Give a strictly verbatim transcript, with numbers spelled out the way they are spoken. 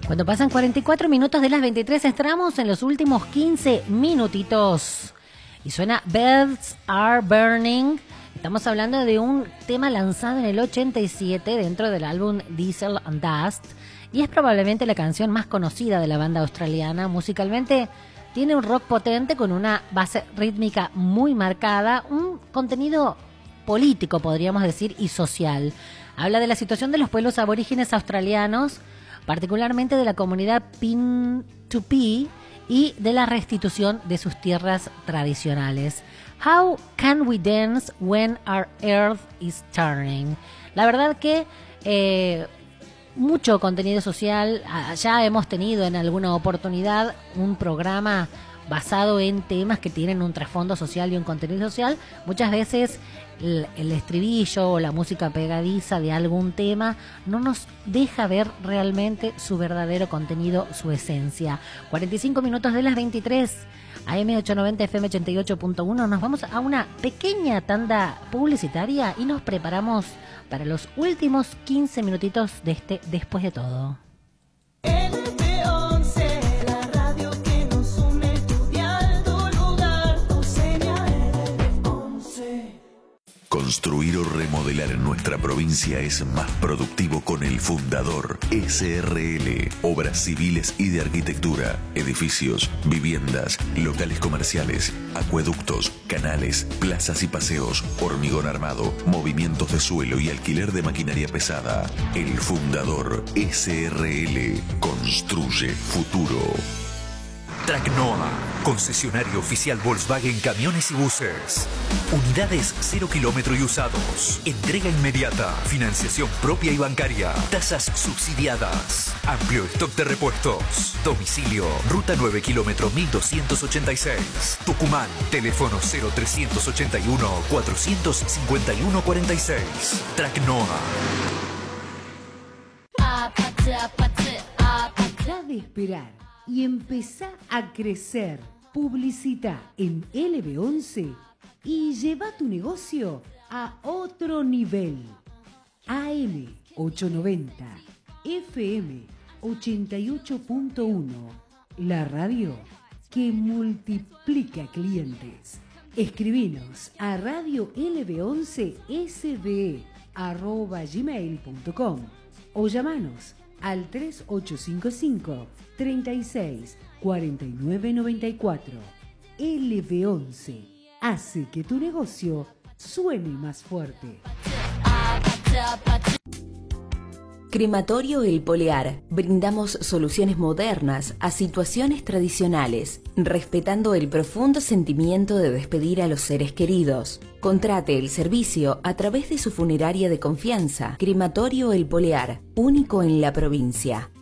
Cuando pasan cuarenta y cuatro minutos de las veintitrés, entramos en los últimos quince minutitos. Y suena Bells Are Burning. Estamos hablando de un tema lanzado en el ochenta y siete dentro del álbum Diesel and Dust. Y es probablemente la canción más conocida de la banda australiana. Musicalmente tiene un rock potente con una base rítmica muy marcada. Un contenido político, podríamos decir, y social. Habla de la situación de los pueblos aborígenes australianos, particularmente de la comunidad Pintupi, y de la restitución de sus tierras tradicionales. How can we dance when our earth is turning? La verdad que eh, mucho contenido social. Ya hemos tenido en alguna oportunidad un programa basado en temas que tienen un trasfondo social y un contenido social. Muchas veces el, el estribillo o la música pegadiza de algún tema no nos deja ver realmente su verdadero contenido, su esencia. cuarenta y cinco minutos de las veintitrés, A M ochocientos noventa F M ochenta y ocho punto uno. Nos vamos a una pequeña tanda publicitaria y nos preparamos para los últimos quince minutitos de este Después de Todo. Construir o remodelar en nuestra provincia es más productivo con El Fundador S R L. Obras civiles y de arquitectura, edificios, viviendas, locales comerciales, acueductos, canales, plazas y paseos, hormigón armado, movimientos de suelo y alquiler de maquinaria pesada. El Fundador S R L. Construye futuro. Tracnoa, concesionario oficial Volkswagen Camiones y Buses. Unidades cero kilómetro y usados. Entrega inmediata. Financiación propia y bancaria. Tasas subsidiadas. Amplio stock de repuestos. Domicilio, ruta nueve kilómetro mil doscientos ochenta y seis. Tucumán, teléfono cero trescientos ochenta y uno, cuatrocientos cincuenta y uno cuarenta y seis. Tracnoa. Deja de esperar y empezá a crecer. Publicita en L B once y lleva tu negocio a otro nivel. A M ochocientos noventa, F M ochenta y ocho punto uno, la radio que multiplica clientes. Escribinos a radio L B once S B arroba gmail punto com o llamanos al tres ocho cinco cinco, treinta y seis, cuarenta y nueve noventa y cuatro. L B once hace que tu negocio suene más fuerte. Crematorio El Polear. Brindamos soluciones modernas a situaciones tradicionales, respetando el profundo sentimiento de despedir a los seres queridos. Contrate el servicio a través de su funeraria de confianza. Crematorio El Polear, único en la provincia.